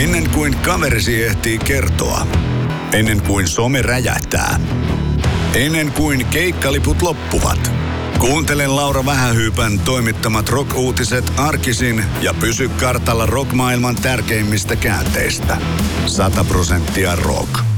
Ennen kuin kaverisi ehtii kertoa. Ennen kuin some räjähtää. Ennen kuin keikkaliput loppuvat. Kuuntele Laura Vähähyypän toimittamat rock-uutiset arkisin ja pysy kartalla rock-maailman tärkeimmistä käänteistä. 100% rock.